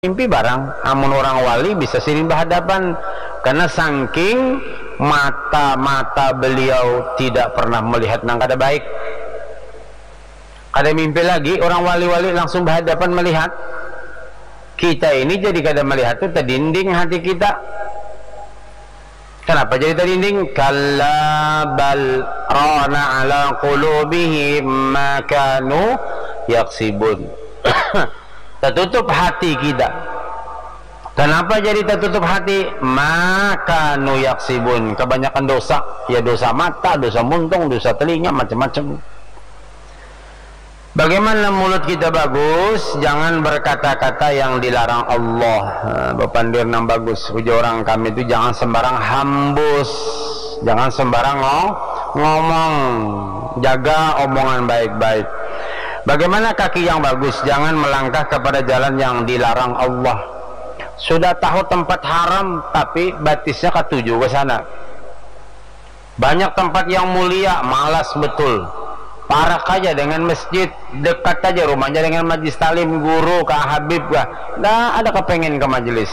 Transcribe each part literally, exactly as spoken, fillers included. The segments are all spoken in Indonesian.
mimpi barang. Amun orang wali bisa sering berhadapan karena saking mata-mata beliau tidak pernah melihat nang kada baik. Ada mimpi lagi orang wali-wali langsung berhadapan melihat. Kita ini jadi kada melihat itu terdinding hati kita. Kenapa jadi terdinding? Kalla bal rana ala qulubihim ma kanu yaksibun. Tertutup hati kita. Kenapa jadi tertutup hati? Maka nu yaksibun, kebanyakan dosa. Ya dosa mata, dosa muntung, dosa telinga, macam-macam. Bagaimana mulut kita bagus? Jangan berkata-kata yang dilarang Allah. Bapak Dirnam bagus. Ujar orang kami itu jangan sembarang hambus, jangan sembarang ngomong. Jaga omongan baik-baik. Bagaimana kaki yang bagus? Jangan melangkah kepada jalan yang dilarang Allah. Sudah tahu tempat haram tapi batisnya ketuju ke sana. Banyak tempat yang mulia malas betul. Parak aja dengan masjid, dekat aja rumahnya dengan majlis talim guru kah habib kah. Nah, ada kepengen ke majelis.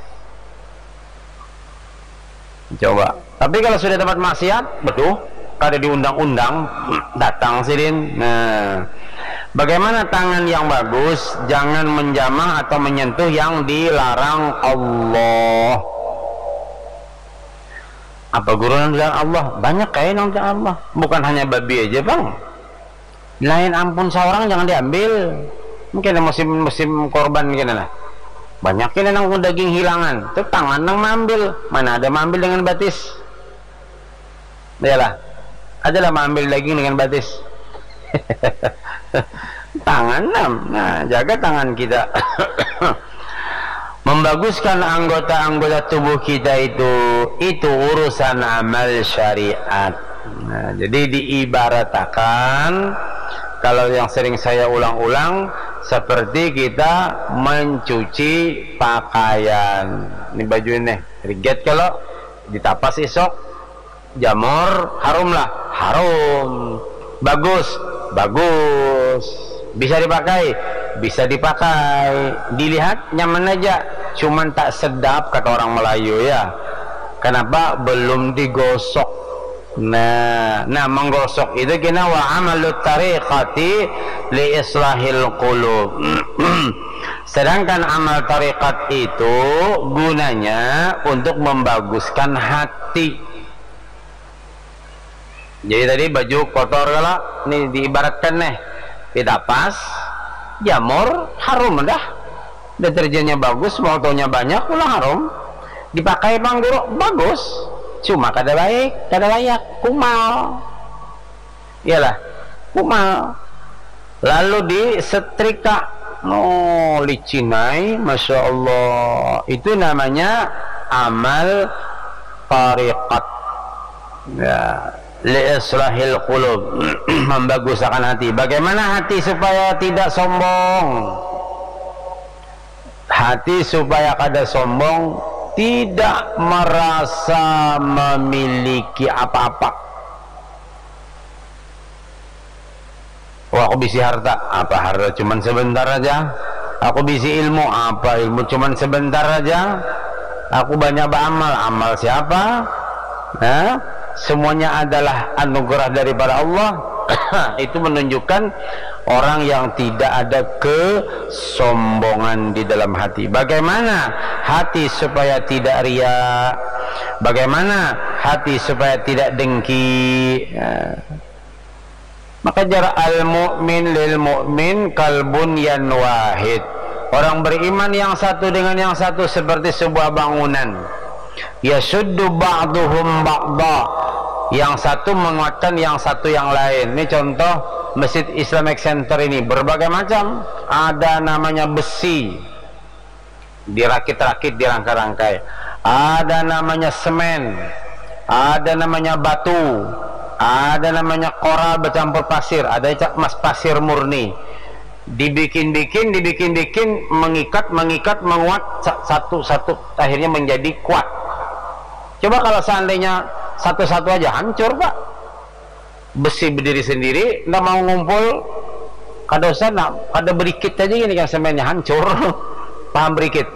Coba. Tapi kalau sudah tempat maksiat, betul, kada diundang-undang, datang sidin. Nah, bagaimana tangan yang bagus? Jangan menjamah atau menyentuh yang dilarang Allah. Apa guru yang dilarang Allah? Banyak kayak yang dilarang Allah. Bukan hanya babi aja bang. Lain ampun seorang jangan diambil. Mungkin musim-musim korban gini lah. Banyak ini nang daging hilangan. Itu tangan nang mengambil. Mana ada mengambil dengan batis? Iyalah. Adalah mengambil daging dengan batis. Tangan nam. Nah, jaga tangan kita. Membaguskan anggota-anggota tubuh kita itu itu urusan amal syariat. Nah, jadi diibaratakan kalau yang sering saya ulang-ulang seperti kita mencuci pakaian. Ini baju ini riget kalau ditapas esok jamur harum lah, harum. Bagus, bagus. Bisa dipakai, bisa dipakai. Dilihat nyaman aja, cuman tak sedap kata orang Melayu ya. Kenapa? Belum digosok. Nah, nah menggosok itu kena wa amalut tariqati li islahil qulub. Sedangkan amal tariqat itu gunanya untuk membaguskan hati. Jadi tadi baju kotor kalau ini diibaratkan nih, tidak pas, jamur harum dah. Deterjennya bagus, motonya banyak, pula harum. Dipakai bang guru bagus. Cuma kada baik, kada layak, kumal. Iyalah, kumal. Lalu disetrika, oh licinai, masya Allah. Itu namanya amal tariqat. Ya, liislahil qulub, membaguskan hati. Bagaimana hati supaya tidak sombong? Hati supaya kada sombong. Tidak merasa memiliki apa-apa. Oh, aku bisi harta. Apa harta? Cuman sebentar aja. Aku bisi ilmu. Apa ilmu? Cuman sebentar aja. Aku banyak beramal. Amal siapa? Nah, semuanya adalah anugerah daripada Allah. Itu menunjukkan orang yang tidak ada kesombongan di dalam hati. Bagaimana hati supaya tidak ria? Bagaimana hati supaya tidak dengki? Ya. Maka jarak al-mu'min lil mu'min kalbun yan wahid. Orang beriman yang satu dengan yang satu seperti sebuah bangunan. Yasuddu ba'duhum ba'da. Yang satu menguatkan yang satu yang lain. Ini contoh Masjid Islamic Center ini berbagai macam. Ada namanya besi, dirakit-rakit, dirangkai-rangkai. Ada namanya semen, ada namanya batu, ada namanya koral bercampur pasir, ada emas pasir murni. Dibikin-bikin, dibikin-bikin, mengikat, mengikat, menguat satu-satu, akhirnya menjadi kuat. Coba kalau seandainya satu-satu aja hancur pak. Besi berdiri sendiri, nggak mau ngumpul, kada usah, kada berikit aja gini kan semennya hancur. paham berikit